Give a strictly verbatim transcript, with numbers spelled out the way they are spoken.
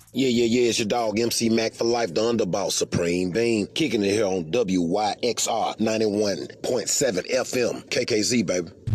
Yeah, yeah, yeah, it's your dog, M C Mac for life, the underboss, Supreme Bean. Kicking it here on W Y X R ninety-one point seven F M, K K Z, baby.